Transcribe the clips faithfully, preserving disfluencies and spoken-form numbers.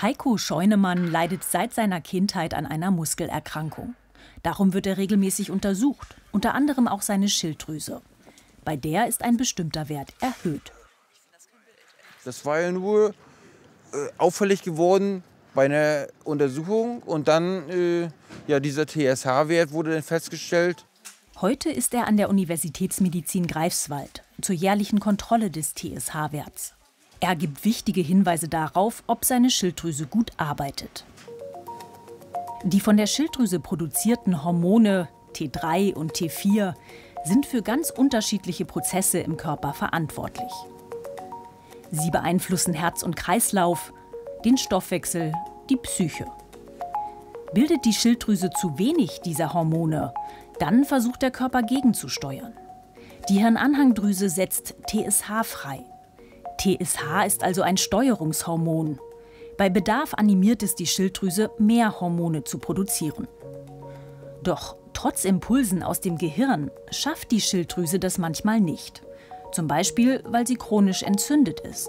Heiko Scheunemann leidet seit seiner Kindheit an einer Muskelerkrankung. Darum wird er regelmäßig untersucht, unter anderem auch seine Schilddrüse. Bei der ist ein bestimmter Wert erhöht. Das war ja nur äh, auffällig geworden bei einer Untersuchung und dann äh, ja, dieser T S H-Wert wurde dann festgestellt. Heute ist er an der Universitätsmedizin Greifswald zur jährlichen Kontrolle des T S H-Werts. Er gibt wichtige Hinweise darauf, ob seine Schilddrüse gut arbeitet. Die von der Schilddrüse produzierten Hormone T drei und T vier sind für ganz unterschiedliche Prozesse im Körper verantwortlich. Sie beeinflussen Herz und Kreislauf, den Stoffwechsel, die Psyche. Bildet die Schilddrüse zu wenig dieser Hormone, dann versucht der Körper gegenzusteuern. Die Hirnanhangdrüse setzt T S H frei. T S H ist also ein Steuerungshormon. Bei Bedarf animiert es die Schilddrüse, mehr Hormone zu produzieren. Doch trotz Impulsen aus dem Gehirn schafft die Schilddrüse das manchmal nicht. Zum Beispiel, weil sie chronisch entzündet ist.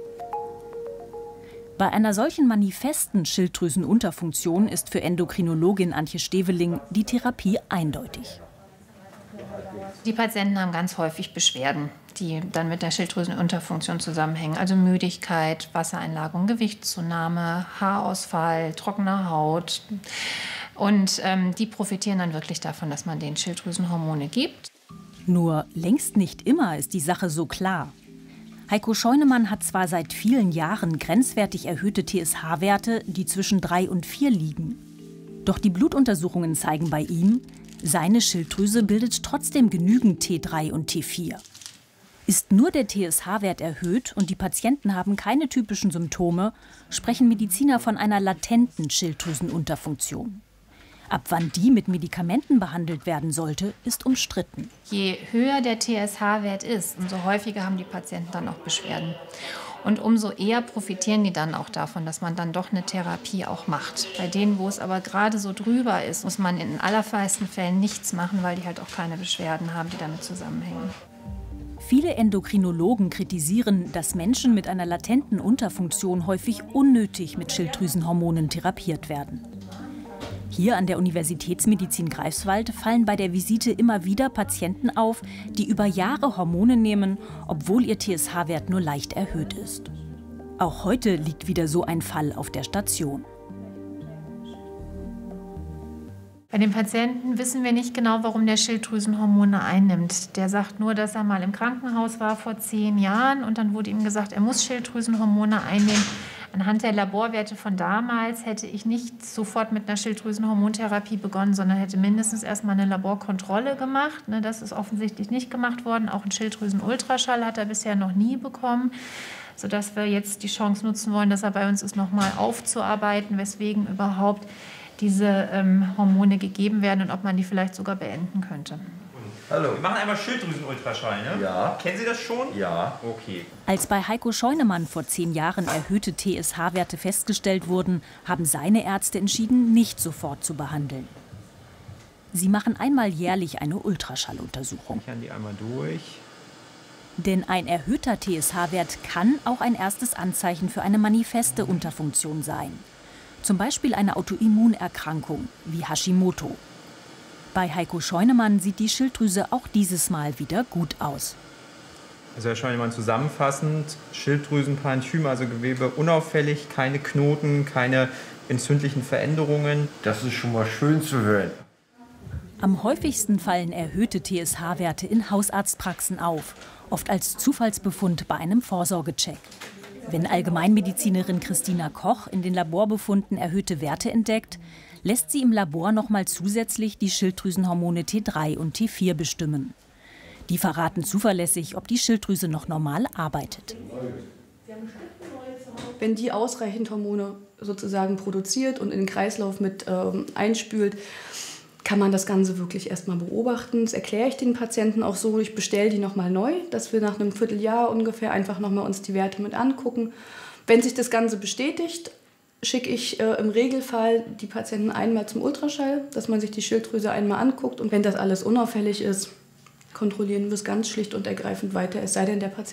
Bei einer solchen manifesten Schilddrüsenunterfunktion ist für Endokrinologin Antje Steveling die Therapie eindeutig. Die Patienten haben ganz häufig Beschwerden, die dann mit der Schilddrüsenunterfunktion zusammenhängen. Also Müdigkeit, Wassereinlagerung, Gewichtszunahme, Haarausfall, trockene Haut. Und ähm, die profitieren dann wirklich davon, dass man denen Schilddrüsenhormone gibt. Nur längst nicht immer ist die Sache so klar. Heiko Scheunemann hat zwar seit vielen Jahren grenzwertig erhöhte T S H-Werte, die zwischen drei und vier liegen. Doch die Blutuntersuchungen zeigen bei ihm, seine Schilddrüse bildet trotzdem genügend T drei und T vier. Ist nur der T S H-Wert erhöht und die Patienten haben keine typischen Symptome, sprechen Mediziner von einer latenten Schilddrüsenunterfunktion. Ab wann die mit Medikamenten behandelt werden sollte, ist umstritten. Je höher der T S H-Wert ist, umso häufiger haben die Patienten dann auch Beschwerden. Und umso eher profitieren die dann auch davon, dass man dann doch eine Therapie auch macht. Bei denen, wo es aber gerade so drüber ist, muss man in den allermeisten Fällen nichts machen, weil die halt auch keine Beschwerden haben, die damit zusammenhängen. Viele Endokrinologen kritisieren, dass Menschen mit einer latenten Unterfunktion häufig unnötig mit Schilddrüsenhormonen therapiert werden. Hier an der Universitätsmedizin Greifswald fallen bei der Visite immer wieder Patienten auf, die über Jahre Hormone nehmen, obwohl ihr T S H-Wert nur leicht erhöht ist. Auch heute liegt wieder so ein Fall auf der Station. Bei dem Patienten wissen wir nicht genau, warum der Schilddrüsenhormone einnimmt. Der sagt nur, dass er mal im Krankenhaus war vor zehn Jahren und dann wurde ihm gesagt, er muss Schilddrüsenhormone einnehmen. Anhand der Laborwerte von damals hätte ich nicht sofort mit einer Schilddrüsenhormontherapie begonnen, sondern hätte mindestens erstmal eine Laborkontrolle gemacht. Das ist offensichtlich nicht gemacht worden. Auch einen Schilddrüsenultraschall hat er bisher noch nie bekommen, sodass wir jetzt die Chance nutzen wollen, dass er bei uns ist, nochmal aufzuarbeiten, weswegen überhaupt diese ähm, Hormone gegeben werden und ob man die vielleicht sogar beenden könnte. Hallo. Wir machen einmal Schilddrüsenultraschall, ne? Ja. Kennen Sie das schon? Ja. Okay. Als bei Heiko Scheunemann vor zehn Jahren erhöhte T S H-Werte festgestellt wurden, haben seine Ärzte entschieden, nicht sofort zu behandeln. Sie machen einmal jährlich eine Ultraschalluntersuchung. Ich kann die einmal durch. Denn ein erhöhter T S H-Wert kann auch ein erstes Anzeichen für eine manifeste Unterfunktion sein. Zum Beispiel eine Autoimmunerkrankung wie Hashimoto. Bei Heiko Scheunemann sieht die Schilddrüse auch dieses Mal wieder gut aus. Also Herr Scheunemann, zusammenfassend, Schilddrüsenparenchyma, also Gewebe unauffällig, keine Knoten, keine entzündlichen Veränderungen. Das ist schon mal schön zu hören. Am häufigsten fallen erhöhte T S H-Werte in Hausarztpraxen auf, oft als Zufallsbefund bei einem Vorsorgecheck. Wenn Allgemeinmedizinerin Christina Koch in den Laborbefunden erhöhte Werte entdeckt, lässt sie im Labor noch mal zusätzlich die Schilddrüsenhormone T drei und T vier bestimmen. Die verraten zuverlässig, ob die Schilddrüse noch normal arbeitet. Wenn die ausreichend Hormone sozusagen produziert und in den Kreislauf mit ähm, einspült, kann man das Ganze wirklich erstmal beobachten. Das erkläre ich den Patienten auch so. Ich bestelle die nochmal neu, dass wir nach einem Vierteljahr ungefähr einfach nochmal uns die Werte mit angucken. Wenn sich das Ganze bestätigt, schicke ich äh, im Regelfall die Patienten einmal zum Ultraschall, dass man sich die Schilddrüse einmal anguckt. Und wenn das alles unauffällig ist, kontrollieren wir es ganz schlicht und ergreifend weiter, es sei denn, der Patient